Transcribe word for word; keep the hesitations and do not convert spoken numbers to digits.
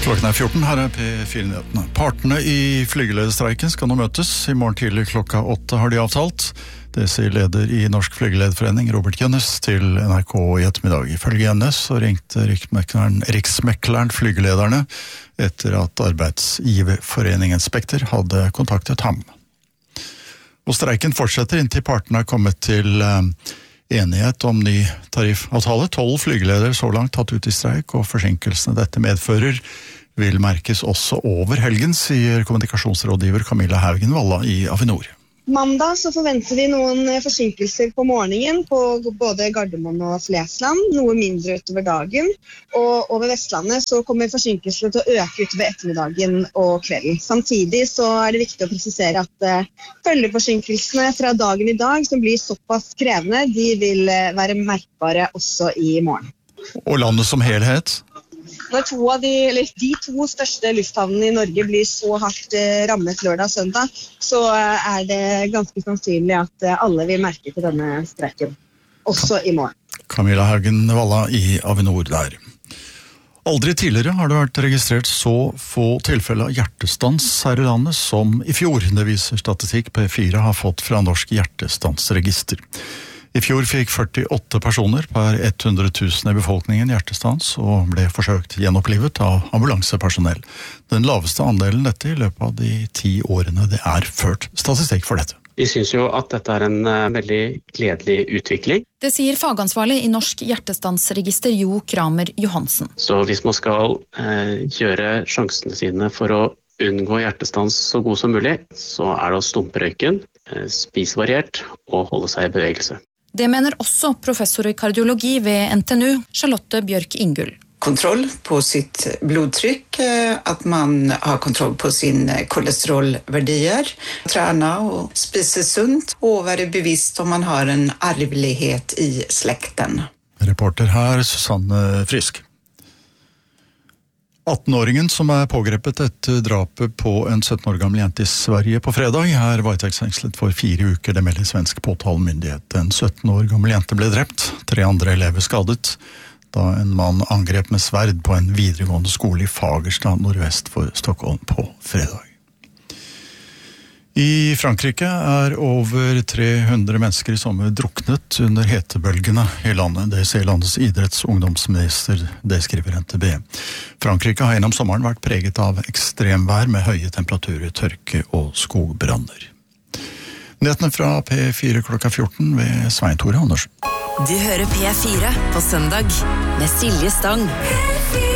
Klokken er fjorten, her er P fire-nyhetene. Partene i flygelederstreiken skal nå møtes. I morgen tidlig klokka åtte har de avtalt. Det sier leder i Norsk Flygelederforening, Robert Gjønnes, til N R K i ettermiddag. Ifølge Gjønnes så ringte riksmekleren flygelederne etter at arbeidsgiverforeningen Spekter hadde kontaktet ham. Og streiken fortsetter inntil partene har kommet til enighet om ny tariffavtale. Tolv flygeledere så langt tatt ut i streik, og forsinkelsene dette medfører vil merkes også over helgen, sier kommunikasjonsrådgiver Camilla Haugen Valla i Avinor. Mandag så forventer vi noen forsinkelser på morgenen på både Gardermoen og Flesland, noe mindre utover dagen, og over Vestlandet så kommer forsinkelsene til å øke utover ettermiddagen og kvelden. Samtidig så er det viktig å presisere at uh, følgeforsinkelsene fra dagen i dag, som blir såpass krevende, de vil uh, være merkbare også i morgen. Og landet som helhet? Når to av de, eller de to største lufthavnene i Norge blir så hardt eh, rammet lørdag og søndag, så eh, er det ganske sannsynlig at eh, alle vil merke til denne streiken, også i morgen. Camilla Haugen Valla i Avinor der. Aldri tidligere har det vært registrert så få tilfeller av hjertestans her i landet som i fjor. Det viser statistikk P fire har fått fra Norsk Hjertestansregister. I fjor fikk førtiåtte personer per hundre tusen i befolkningen hjertestans og ble forsøkt gjenopplivet av ambulansepersonell. Den laveste andelen dette i løpet av de ti årene det er ført statistikk for dette. Vi synes jo at dette er en uh, veldig gledelig utvikling. Det sier fagansvarlig i Norsk Hjertestansregister Jo Kramer Johansen. Så hvis man skal uh, gjøre sjansene sine for å unngå hjertestans så god som mulig, så er det å stumpe røyken, uh, spise variert og holde seg i bevegelse. Det mener også professor i kardiologi ved N T N U, Charlotte Bjørk Ingull. Kontroll på sitt blodtryck, att man har kontroll på sin kolesterolvärdier, träna och spisa sunt och vara bevisst om man har en arvelighet i släkten. Reporter her, Susanne Frisk. atten-åringen som er pågrepet etter drapet på en sytten år gammel jente i Sverige på fredag er varetektsfengslet for fire uker, det melder svensk påtalemyndighet. En sytten år gammel jente ble drept, tre andre elever skadet, da en mann angrep med sverd på en videregående skole i Fagerstad nordvest for Stockholm på fredag. I Frankrike er over tre hundre mennesker i sommer druknet under hetebølgene i landet. Det sier landets idretts- og ungdomsminister, det skriver N T B. Frankrike har gjennom sommeren vært preget av ekstremvær med høye temperaturer, tørke og skogbranner. Nyhetene fra P fire klokka fjorten ved Svein Tore Andersen. Du hører P fire på søndag med Silje Stang.